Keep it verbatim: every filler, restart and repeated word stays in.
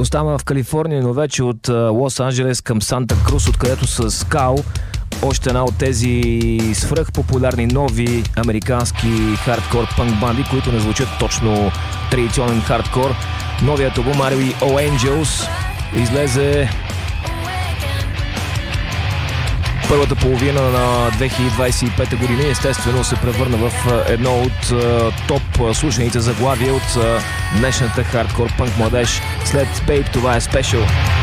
Остава в Калифорния, но вече от Лос-Анджелес към Санта Крус, откъдето с Скал, още една от тези свръхпопулярни нови американски хардкор пънк банди, които не звучат точно традиционен хардкор. Новият албум R E O Angels излезе първата половина на две хиляди двадесет и пета година и естествено се превърна в едно от uh, топ слушаните заглавия от uh, днешната хардкор пънк младеж. След Babe, това е Special.